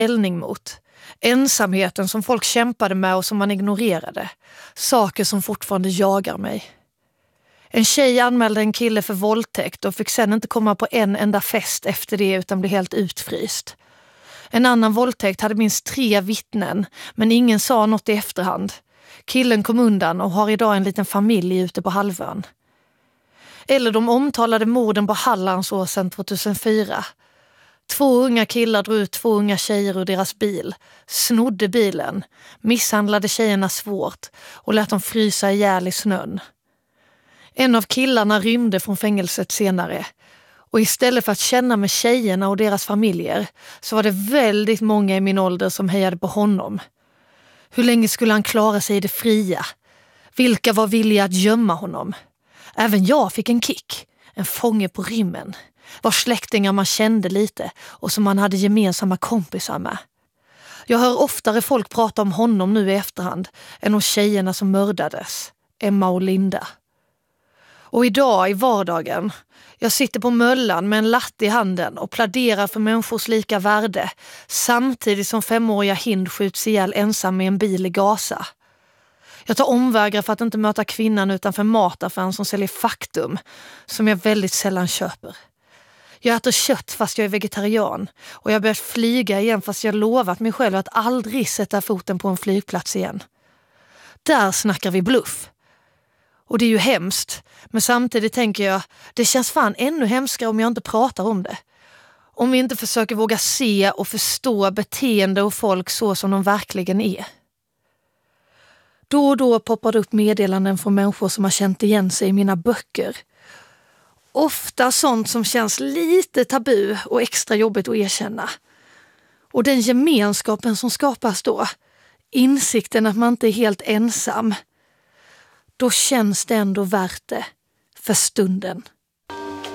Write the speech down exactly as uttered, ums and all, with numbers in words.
ställning mot. Ensamheten som folk kämpade med och som man ignorerade. Saker som fortfarande jagar mig. En tjej anmälde en kille för våldtäkt och fick sen inte komma på en enda fest efter det utan blev helt utfryst. En annan våldtäkt hade minst tre vittnen, men ingen sa något i efterhand. Killen kom undan och har idag en liten familj ute på halvön. Eller de omtalade morden på Hallandsåsen tjugohundrafyra. Två unga killar drog ut två unga tjejer ur deras bil, snodde bilen, misshandlade tjejerna svårt och lät dem frysa ihjäl i snön. En av killarna rymde från fängelset senare. Och istället för att känna med tjejerna och deras familjer så var det väldigt många i min ålder som hejade på honom. Hur länge skulle han klara sig i det fria? Vilka var villiga att gömma honom? Även jag fick en kick, en fånge på rymmen. Var släktingar man kände lite och som man hade gemensamma kompisar med. Jag hör oftare folk prata om honom nu i efterhand än om tjejerna som mördades, Emma och Linda. Och idag i vardagen, jag sitter på möllan med en latte i handen och pläderar för människors lika värde samtidigt som femåriga Hind skjuts ihjäl ensam med en bil i Gaza. Jag tar omvägar för att inte möta kvinnan utanför mataffären som säljer Faktum, som jag väldigt sällan köper. Jag äter kött fast jag är vegetarian och jag har börjat flyga igen fast jag lovat mig själv att aldrig sätta foten på en flygplats igen. Där snackar vi bluff. Och det är ju hemskt, men samtidigt tänker jag, det känns fan ännu hemskare om jag inte pratar om det. Om vi inte försöker våga se och förstå beteende och folk så som de verkligen är. Då och då poppar det upp meddelanden från människor som har känt igen sig i mina böcker. Ofta sånt som känns lite tabu och extra jobbigt att erkänna. Och den gemenskapen som skapas då, insikten att man inte är helt ensam, då känns det ändå värt det för stunden.